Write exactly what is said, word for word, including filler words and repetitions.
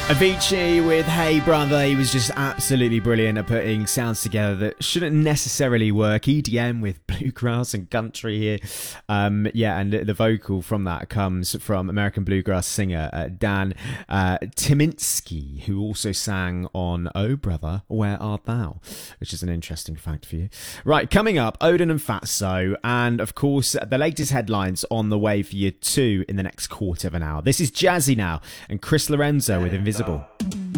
Avicii with Hey Brother. He was just absolutely brilliant at putting sounds together that shouldn't necessarily work. E D M with bluegrass and country here. Um, yeah, and the vocal from that comes from American bluegrass singer uh, Dan uh, Tyminski, who also sang on Oh Brother, Where Art Thou? Which is an interesting fact for you. Right, coming up, Odin and Fatso, and of course, the latest headlines on the way for you too in the next quarter of an hour. This is Jazzy now, and Chris Lorenzo with Invisible.